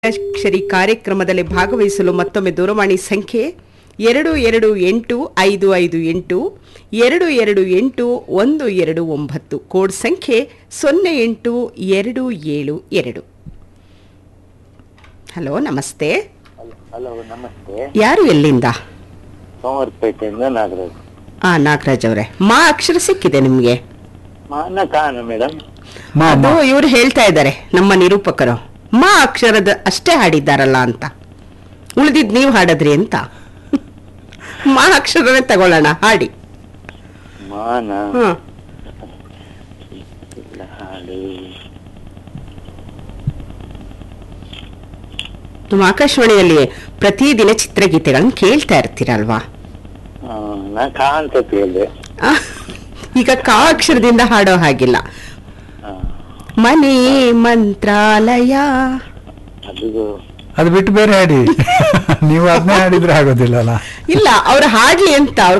ಅಕ್ಷರಿ ಕಾರ್ಯಕ್ರಮದಲ್ಲಿ ಭಾಗವಹಿಸಲು ಮತ್ತೊಮ್ಮೆ ದೂರವಾಣಿ ಸಂಖ್ಯೆ 228552282129 ಕೋಡ್ ಸಂಖ್ಯೆ 08272. ಹಲೋ, ನಮಸ್ತೆ. ಹಲೋ, ನಮಸ್ತೆ. ಯಾರು, ಎಲ್ಲಿಂದ? ಸೋಮವಾರಪೇಟೆಯಿಂದ ನಾಗರಾಜ್. ನಾಗರಾಜ್ ಅವರೇ, ಮಾ ಅಕ್ಷರ ಸಿಕ್ಕಿದೆ ನಿಮ್ಗೆ? ಮೇಡಮ್, ಅದು ಇವ್ರು ಹೇಳ್ತಾ ಇದ್ದಾರೆ, ನಮ್ಮ ನಿರೂಪಕರು ಮಾ ಅಕ್ಷರದ ಅಷ್ಟೇ ಹಾಡಿದ್ದಾರಲ್ಲ ಅಂತ. ಉಳಿದಿದ್ ನೀವು ಹಾಡದ್ರಿ ಅಂತ. ಮಾ ಅಕ್ಷರನೇ ತಗೊಳ್ಳೋಣ, ಹಾಡಿ. ಮಾನ ಹ್ಮ್. ಹಾಡು ನಮ್ಮ ಆಕಾಶವಾಣಿಯಲ್ಲಿ ಪ್ರತಿದಿನ ಚಿತ್ರಗೀತೆಗಳನ್ನು ಕೇಳ್ತಾ ಇರ್ತೀರಲ್ವಾ? ನಾ ಅಂತ ಕೇಳಿದೆ. ಈಗ ಕಾ ಅಕ್ಷರದಿಂದ ಹಾಡೋ ಹಾಗಿಲ್ಲ. ಮನೆ ಮಂತ್ರಾಲಯ ಅದು ಬಿಟ್ಟು ಬೇರೆ ಹಾಡಿ. ನೀವು ಅದನ್ನೇ ಹಾಡಿದ್ರೆ ಆಗೋದಿಲ್ಲ. ಇಲ್ಲ, ಅವ್ರು ಹಾಡ್ಲಿ ಅಂತ ಅವ್ರ